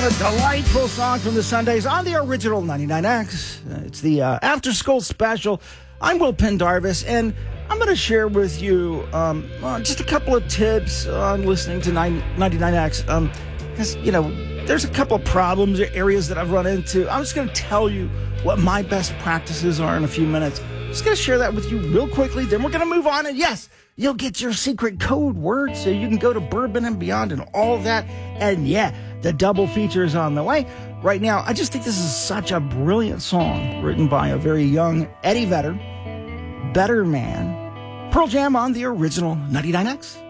a delightful song from the Sundays on the original 99X. It's the After School Special. I'm Will Pendarvis, and I'm going to share with you just a couple of tips on listening to 99X. Because, there's a couple of problems or areas that I've run into. I'm just going to tell you what my best practices are in a few minutes. Just going to share that with you real quickly. Then we're going to move on. And yes, you'll get your secret code word so you can go to Bourbon and Beyond and all that. And yeah, the double feature is on the way. Right now, I just think this is such a brilliant song written by a very young Eddie Vedder, Better Man. Pearl Jam on the original 99X.